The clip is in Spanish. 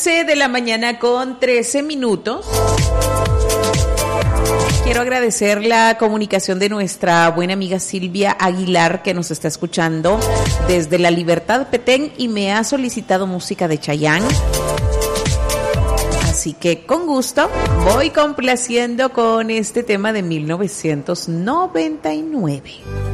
11 de la mañana con 13 minutos. Quiero agradecer la comunicación de nuestra buena amiga Silvia Aguilar, que nos está escuchando desde La Libertad, Petén, y me ha solicitado música de Chayanne. Así que con gusto voy complaciendo con este tema de 1999.